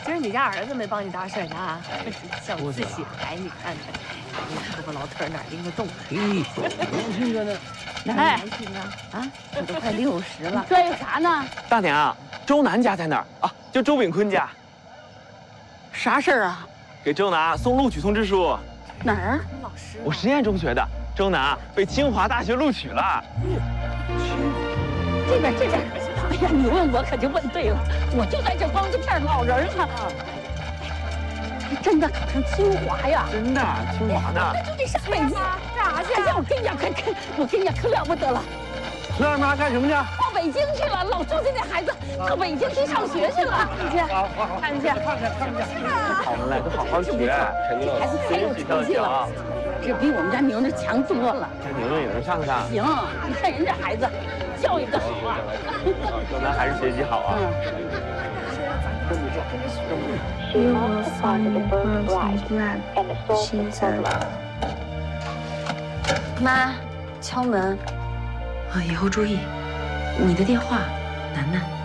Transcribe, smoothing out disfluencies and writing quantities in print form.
这是你家儿子没帮你搭事呢，小自己来，你看看，你胳膊老腿哪拎得动？ 年轻着呢， 哪年轻啊？啊，我都快60了。 这有啥呢？ 大娘，周南家在哪儿啊？就周炳坤家。 啥事儿啊？ 给周南送录取通知书。 哪儿？ 老师， 我实验中学的，周南被清华大学录取了。 这边。哎呀，你问我可就问对了，我就在这光着片老人呢。还真的考上清华呀？ 真的，清华的。 那就得上北京干啥去？哎呀，我跟你讲，我跟你讲，可了不得了。 去二妈干什么去？ 到北京去了，老周家那孩子到北京去上学去了。你去，看去， 看去。 好了，都好好学。 这孩子太有出息了，这比我们家牛牛强多了。 这牛牛也能上上。 行，你看人这孩子，教育的好啊。 周南还是学习好啊。 You will find the birthright and the soul of love. 妈，敲门。以后注意。你的电话，楠楠。